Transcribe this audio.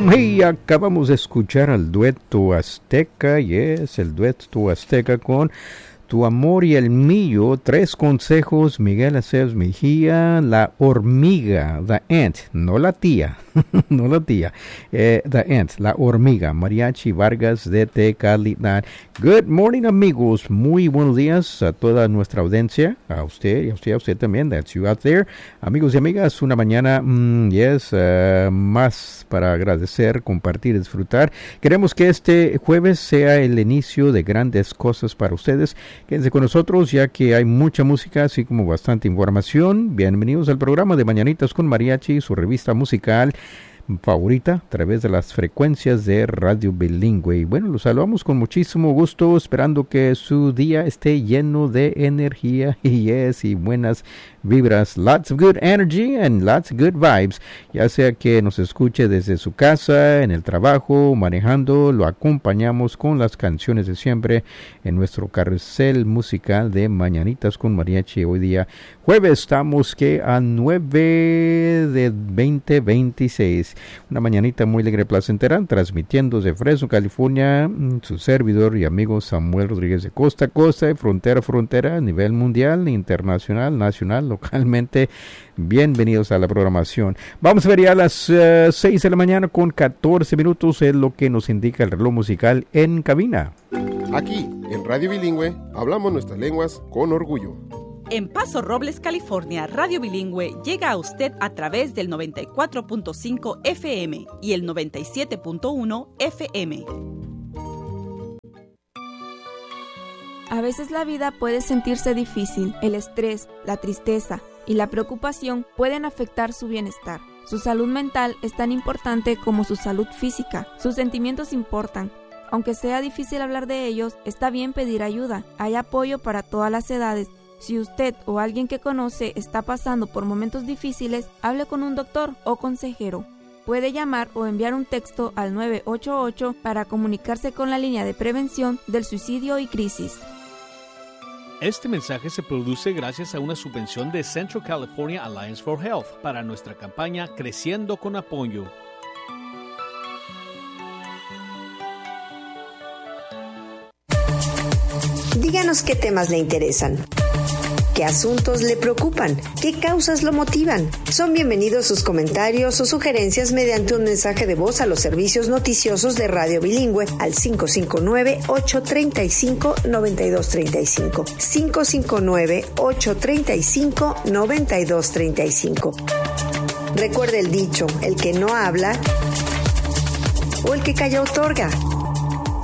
Y acabamos de escuchar al dueto azteca, el dueto azteca con Tu amor y el mío, 3 consejos, Miguel Aceves Mejía, la hormiga, the ant, no la tía, no la tía, the ant, la hormiga, Mariachi Vargas de Tecalitlán. Good morning, amigos, muy buenos días a toda nuestra audiencia, a usted y a usted también, that's you out there. Amigos y amigas, una mañana, más para agradecer, compartir, disfrutar. Queremos que este jueves sea el inicio de grandes cosas para ustedes. Quédense con nosotros ya que hay mucha música, así como bastante información. Bienvenidos al programa de Mañanitas con Mariachi, su revista musical favorita a través de las frecuencias de Radio Bilingüe. Y bueno, los saludamos con muchísimo gusto, esperando que su día esté lleno de energía y buenas vibras, lots of good energy and lots of good vibes, ya sea que nos escuche desde su casa, en el trabajo, manejando, lo acompañamos con las canciones de siempre en nuestro carrusel musical de Mañanitas con Mariachi. Hoy día jueves estamos a 9 de 2026, una mañanita muy alegre y placentera, transmitiendo desde Fresno, California, su servidor y amigo Samuel Rodríguez, de costa a costa, de frontera a frontera, a nivel mundial, internacional, nacional, localmente. Bienvenidos a la programación. Vamos a ver ya a las 6 de la mañana con 14 minutos, es lo que nos indica el reloj musical en cabina. Aquí, en Radio Bilingüe, hablamos nuestras lenguas con orgullo. En Paso Robles, California, Radio Bilingüe llega a usted a través del 94.5 FM y el 97.1 FM. A veces la vida puede sentirse difícil. El estrés, la tristeza y la preocupación pueden afectar su bienestar. Su salud mental es tan importante como su salud física. Sus sentimientos importan. Aunque sea difícil hablar de ellos, está bien pedir ayuda. Hay apoyo para todas las edades. Si usted o alguien que conoce está pasando por momentos difíciles, hable con un doctor o consejero. Puede llamar o enviar un texto al 988 para comunicarse con la línea de prevención del suicidio y crisis. Este mensaje se produce gracias a una subvención de Central California Alliance for Health para nuestra campaña Creciendo con Apoyo. Díganos qué temas le interesan, qué asuntos le preocupan, qué causas lo motivan. Son bienvenidos sus comentarios o sugerencias mediante un mensaje de voz a los servicios noticiosos de Radio Bilingüe al 559-835-9235. 559-835-9235. Recuerde el dicho, el que no habla o el que calla otorga.